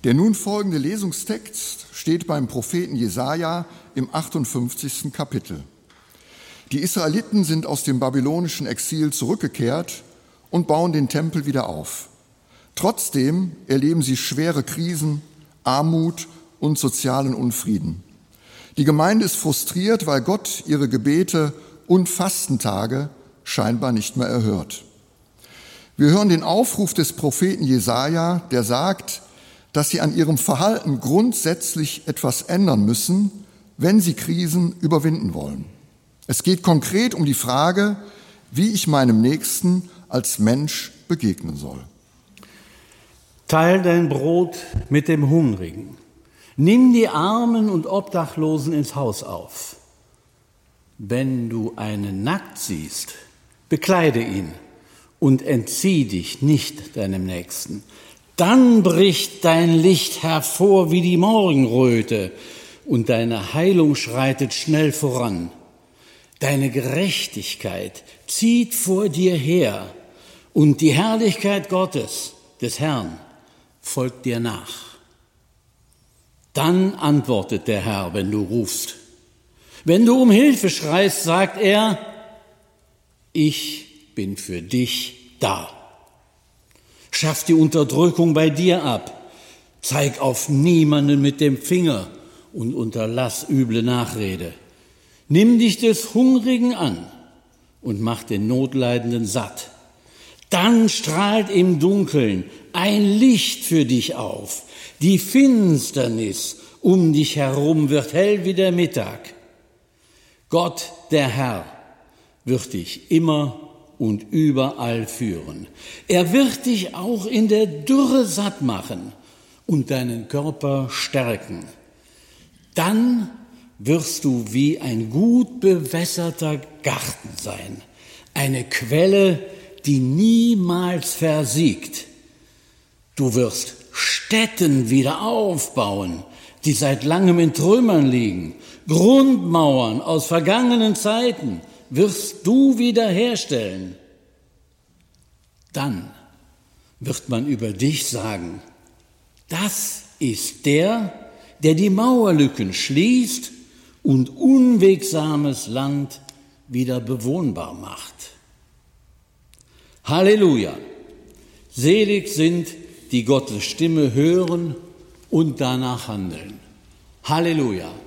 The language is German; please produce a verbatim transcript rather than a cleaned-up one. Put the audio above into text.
Der nun folgende Lesungstext steht beim Propheten Jesaja im achtundfünfzigsten Kapitel. Die Israeliten sind aus dem babylonischen Exil zurückgekehrt und bauen den Tempel wieder auf. Trotzdem erleben sie schwere Krisen, Armut und sozialen Unfrieden. Die Gemeinde ist frustriert, weil Gott ihre Gebete und Fastentage scheinbar nicht mehr erhört. Wir hören den Aufruf des Propheten Jesaja, der sagt, dass sie an ihrem Verhalten grundsätzlich etwas ändern müssen, wenn sie Krisen überwinden wollen. Es geht konkret um die Frage, wie ich meinem Nächsten als Mensch begegnen soll. Teil dein Brot mit dem Hungrigen. Nimm die Armen und Obdachlosen ins Haus auf. Wenn du einen nackt siehst, bekleide ihn und entzieh dich nicht deinem Nächsten. Dann bricht dein Licht hervor wie die Morgenröte und deine Heilung schreitet schnell voran. Deine Gerechtigkeit zieht vor dir her und die Herrlichkeit Gottes, des Herrn, folgt dir nach. Dann antwortet der Herr, wenn du rufst. Wenn du um Hilfe schreist, sagt er, ich bin für dich da. Schaff die Unterdrückung bei dir ab. Zeig auf niemanden mit dem Finger und unterlass üble Nachrede. Nimm dich des Hungrigen an und mach den Notleidenden satt. Dann strahlt im Dunkeln ein Licht für dich auf. Die Finsternis um dich herum wird hell wie der Mittag. Gott, der Herr, wird dich immer und überall führen. Er wird dich auch in der Dürre satt machen und deinen Körper stärken. Dann wirst du wie ein gut bewässerter Garten sein, eine Quelle, die niemals versiegt. Du wirst Städten wieder aufbauen, die seit langem in Trümmern liegen. Grundmauern aus vergangenen Zeiten wirst du wiederherstellen. Dann wird man über dich sagen, das ist der, der die Mauerlücken schließt und unwegsames Land wieder bewohnbar macht. Halleluja! Selig sind, die Gottes Stimme hören und danach handeln. Halleluja!